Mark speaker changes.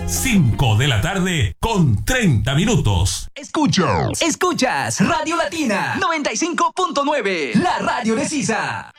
Speaker 1: 5 de la tarde con 30 minutos.
Speaker 2: Escuchas Radio Latina 95.9, la radio de Sisa.